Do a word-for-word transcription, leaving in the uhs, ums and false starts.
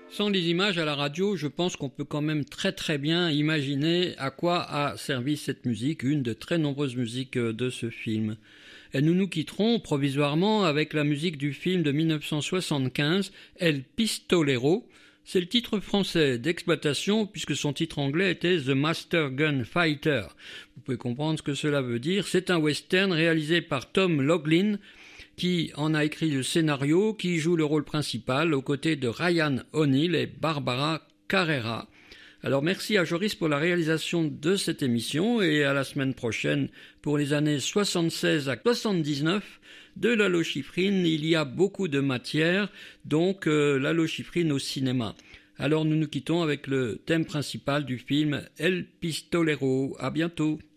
Sans les images à la radio, je pense qu'on peut quand même très très bien imaginer à quoi a servi cette musique, une de très nombreuses musiques de ce film. Et nous nous quitterons provisoirement avec la musique du film de mille neuf cent soixante-quinze, El Pistolero. C'est le titre français d'exploitation puisque son titre anglais était The Master Gun Fighter. Vous pouvez comprendre ce que cela veut dire. C'est un western réalisé par Tom Laughlin, qui en a écrit le scénario, qui joue le rôle principal aux côtés de Ryan O'Neal et Barbara Carrera. Alors merci à Joris pour la réalisation de cette émission et à la semaine prochaine pour les années soixante-seize à soixante-dix-neuf. De l'hallochifrine, il y a beaucoup de matière, donc euh, l'hallochifrine au cinéma. Alors nous nous quittons avec le thème principal du film El Pistolero. À bientôt.